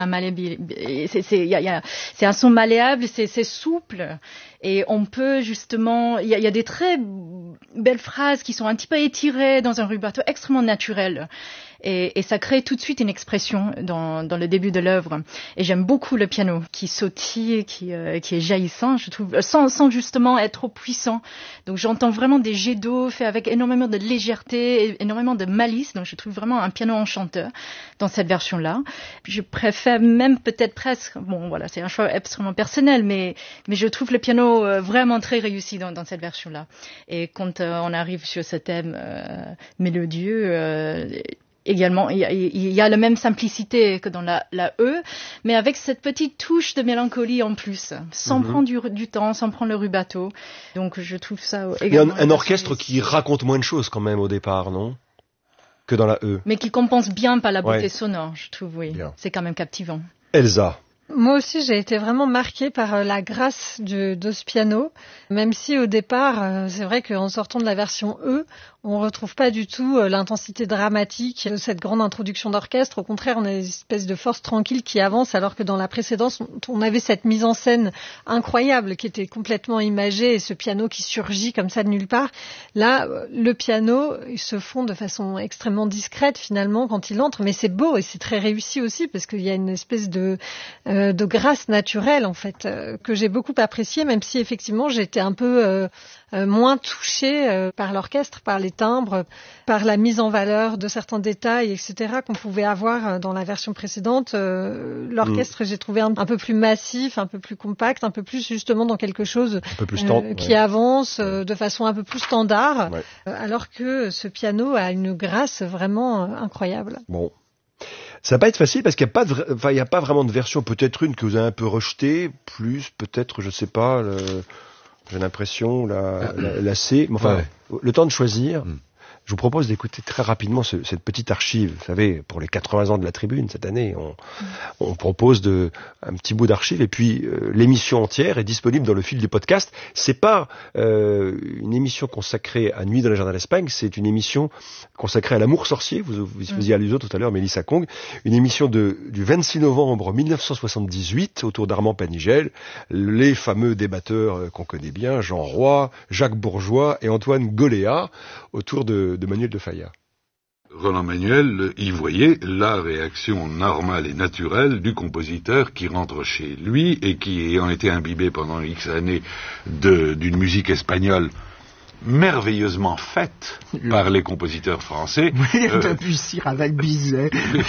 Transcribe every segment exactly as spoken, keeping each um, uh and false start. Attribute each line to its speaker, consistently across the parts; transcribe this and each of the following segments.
Speaker 1: un malléable, c'est, c'est, y a, y a, c'est un son malléable, c'est, c'est souple, et on peut justement, il y a, y a des très belles phrases qui sont un petit peu étirées dans un rubato extrêmement naturel. Et, et ça crée tout de suite une expression dans, dans le début de l'œuvre. Et j'aime beaucoup le piano qui sautille, qui, euh, qui est jaillissant, je trouve, sans, sans justement être trop puissant. Donc j'entends vraiment des jets d'eau faits avec énormément de légèreté, et énormément de malice. Donc je trouve vraiment un piano enchanteur dans cette version-là. Je préfère même peut-être presque, bon voilà, c'est un choix extrêmement personnel, mais, mais je trouve le piano euh, vraiment très réussi dans, dans cette version-là. Et quand euh, on arrive sur ce thème euh, mélodieux, euh, également, il y, a, il y a la même simplicité que dans la, la E, mais avec cette petite touche de mélancolie en plus, sans mm-hmm. prendre du, du temps, sans prendre le rubato. Donc je trouve ça également...
Speaker 2: Il y a un, un orchestre qui raconte moins de choses quand même au départ, non ? Que dans la E.
Speaker 1: Mais qui compense bien par la beauté
Speaker 2: ouais.
Speaker 1: sonore, je trouve, oui. Bien. C'est quand même captivant.
Speaker 2: Elsa.
Speaker 3: Moi aussi, j'ai été vraiment marquée par la grâce du, de ce piano, même si au départ, c'est vrai qu'en sortant de la version E, on retrouve pas du tout l'intensité dramatique de cette grande introduction d'orchestre. Au contraire, on a une espèce de force tranquille qui avance, alors que dans la précédente, on avait cette mise en scène incroyable qui était complètement imagée et ce piano qui surgit comme ça de nulle part. Là, le piano, il se fond de façon extrêmement discrète finalement quand il entre, mais c'est beau et c'est très réussi aussi parce qu'il y a une espèce de, euh, de grâce naturelle en fait euh, que j'ai beaucoup appréciée, même si effectivement j'étais un peu euh, euh, moins touchée euh, par l'orchestre, par les timbres, par la mise en valeur de certains détails, et cetera qu'on pouvait avoir dans la version précédente. Euh, l'orchestre, mmh. j'ai trouvé un, un peu plus massif, un peu plus compact, un peu plus justement dans quelque chose
Speaker 2: un peu plus stand-
Speaker 3: euh, qui
Speaker 2: ouais.
Speaker 3: avance euh, de façon un peu plus standard,
Speaker 2: ouais.
Speaker 3: euh, alors que ce piano a une grâce vraiment euh, incroyable.
Speaker 2: Bon. Ça va pas être facile parce qu'il n'y a pas de, vra- enfin, il y a pas vraiment de version. Peut-être une que vous avez un peu rejetée, plus peut-être, je sais pas, le, j'ai l'impression, la, la, la C. Mais enfin, ouais. le temps de choisir. Mm. Je vous propose d'écouter très rapidement ce, cette petite archive. Vous savez, pour les quatre-vingts ans de la Tribune cette année, on, on propose de, un petit bout d'archive et puis euh, l'émission entière est disponible dans le fil du podcast. C'est pas euh, une émission consacrée à Nuit dans les jardins d'Espagne, c'est une émission consacrée à l'amour sorcier. Vous, vous y faisiez allusion tout à l'heure, Mélissa Kong. Une émission de, du vingt-six novembre mille neuf cent soixante-dix-huit autour d'Armand Panigel, les fameux débatteurs euh, qu'on connaît bien, Jean Roy, Jacques Bourgeois et Antoine Goléa, autour de de Manuel de Falla.
Speaker 4: Roland Manuel y voyait la réaction normale et naturelle du compositeur qui rentre chez lui et qui, ayant été imbibé pendant X années de, d'une musique espagnole merveilleusement faite le... par les compositeurs français.
Speaker 5: Oui, on euh... a pu cire avec Bizet.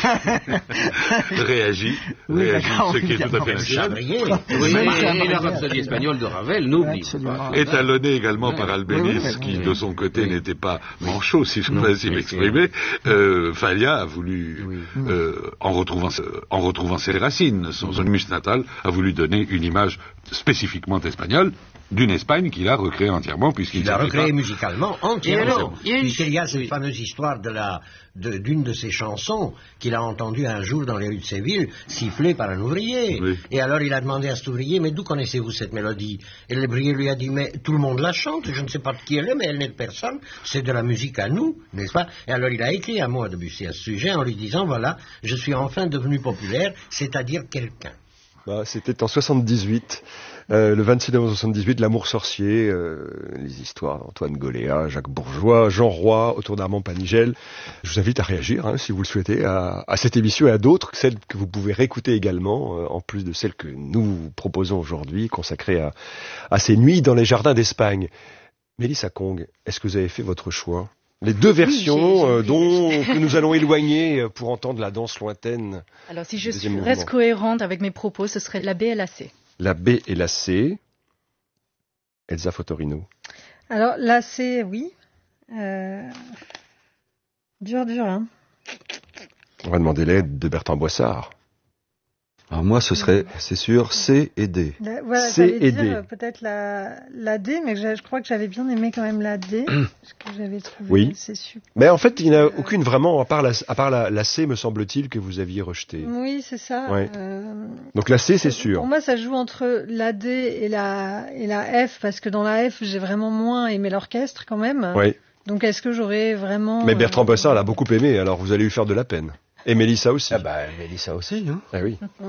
Speaker 4: réagit, oui, réagit, ce qui est tout à fait naturel.
Speaker 6: Oui, et la rhapsodie espagnole de Ravel, n'oublie pas.
Speaker 4: Étalonné également oui, par Albéniz, oui, oui, qui oui, de son côté oui. n'était pas manchot, si je peux ainsi m'exprimer. Euh, Falla a voulu, oui. euh, en retrouvant, en retrouvant ses racines, son, son humus natal, a voulu donner une image spécifiquement espagnole, d'une Espagne qu'il a recréée entièrement, puisqu'il
Speaker 7: il a recréé pas... musicalement entièrement, puisqu'il y a cette
Speaker 6: oui.
Speaker 7: fameuse histoire de la, de, d'une de ses chansons qu'il a entendue un jour dans les rues de Séville, sifflée par un ouvrier. Oui. Et alors il a demandé à cet ouvrier, mais d'où connaissez-vous cette mélodie? Et l'ouvrier lui a dit, mais tout le monde la chante, je ne sais pas de qui elle est, mais elle n'est de personne, c'est de la musique à nous, n'est-ce pas? Et alors il a écrit un mot à Debussy à ce sujet en lui disant, voilà, je suis enfin devenu populaire, c'est-à-dire quelqu'un.
Speaker 2: Bah, c'était en soixante-dix-huit, euh, le vingt-six novembre soixante-dix-huit, L'amour sorcier, euh, les histoires d'Antoine Goléa, Jacques Bourgeois, Jean Roy, autour d'Armand Panigel. Je vous invite à réagir, hein, si vous le souhaitez, à, à cette émission et à d'autres, celles que vous pouvez réécouter également, euh, en plus de celles que nous vous proposons aujourd'hui, consacrées à, à ces nuits dans les jardins d'Espagne. Mélissa Kong, est-ce que vous avez fait votre choix ? Les deux versions oui, euh, dont que nous allons éloigner pour entendre la danse lointaine.
Speaker 1: Alors si je suis, reste cohérente avec mes propos, ce serait la B et la C.
Speaker 2: La B et la C. Elsa Fotorino.
Speaker 3: Alors la C, oui. Euh... Dur, dur, hein.
Speaker 2: On va demander l'aide de Bertrand Boissard.
Speaker 8: Alors moi, ce serait, c'est sûr, C et D.
Speaker 3: La, voilà,
Speaker 2: C et
Speaker 3: dire,
Speaker 2: D.
Speaker 3: Euh, peut-être la, la D, mais je, je crois que j'avais bien aimé quand même la D, parce que j'avais trouvé
Speaker 2: oui.
Speaker 3: c'est super.
Speaker 2: Mais en fait, il n'y en a aucune vraiment, à part la, à part la, la C, me semble-t-il, que vous aviez rejetée.
Speaker 3: Oui, c'est ça.
Speaker 2: Ouais.
Speaker 3: Euh,
Speaker 2: Donc la C, c'est sûr.
Speaker 3: Pour moi, ça joue entre la D et la, et la F, parce que dans la F, j'ai vraiment moins aimé l'orchestre quand même.
Speaker 2: Oui.
Speaker 3: Donc est-ce que j'aurais vraiment...
Speaker 2: Mais Bertrand Boissard l'a beaucoup aimé, alors vous allez lui faire de la peine. Et Mélissa aussi.
Speaker 5: Ah bah, Mélissa aussi, hein.
Speaker 2: Ah oui.